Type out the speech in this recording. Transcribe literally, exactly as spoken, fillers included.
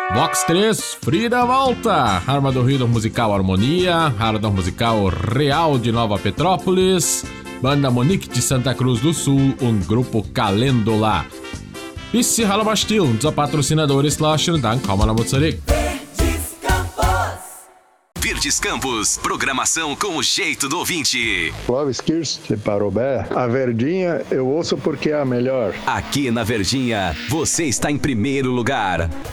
Vox três, Frida volta. Armador Musical Harmonia, Armador Musical Real de Nova Petrópolis, Banda Monique de Santa Cruz do Sul, um grupo Calêndula. Pissi Hallo Bastil, unser patrocinadores, schönen Dank, kommen wir zurück. Verdes Campos, programação com o jeito do ouvinte. Clóvis Kirst, de Parobé. A Verdinha eu ouço porque é a melhor. Aqui na Verdinha, você está em primeiro lugar.